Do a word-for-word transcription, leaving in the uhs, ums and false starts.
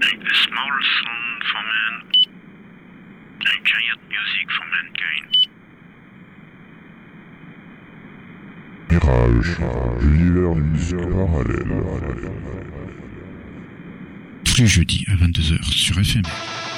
Like the small sound for man, like giant music for mankind. Mirage, l'univers d'une musique parallèle. Tous les jeudis à vingt-deux heures sur F M.